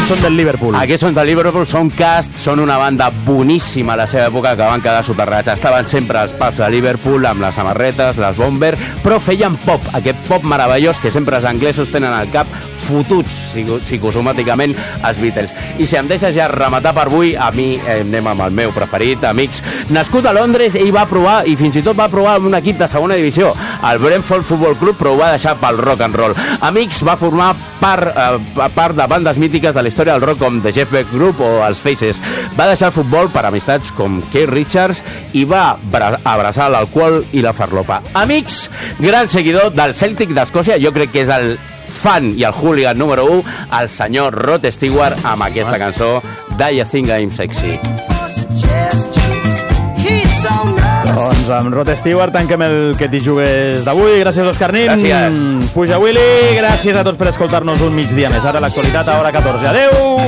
són del Liverpool. Aquests són del Liverpool, són Cast, són una banda boníssima a la seva època que van quedar soterrats. Estaven sempre als pubs de Liverpool amb les samarretes, les bomber, però feien pop, aquest pop meravellós que sempre els anglesos tenen al cap, fotuts psicosomàticament els Beatles. I si em deixes ja rematar per avui, a mi anem amb el meu preferit, Amics. Nascut a Londres, ell va provar, i fins i tot va provar amb un equip de segona divisió, el Brentford Football Club, però ho va deixar pel rock and roll. Amics va formar part de bandes mítiques de la història del rock com The Jeff Beck Group o els Faces. Va deixar el futbol per amistats com Keith Richards i va abraçar l'alcohol i la farlopa. Amics, gran seguidor del Celtic d'Escòcia, jo crec que és el fan i el hooligan número 1, el senyor Rod Stewart, amb aquesta cançó Do You Think I'm Sexy. Doncs amb Rod Stewart tanquem el Que t'hi jugues d'avui. Gràcies, Òscar Nin. Gràcies. Puja Willy. Gràcies a tots per escoltar-nos un migdia més. Ara l'actualitat a hora 14. Adeu!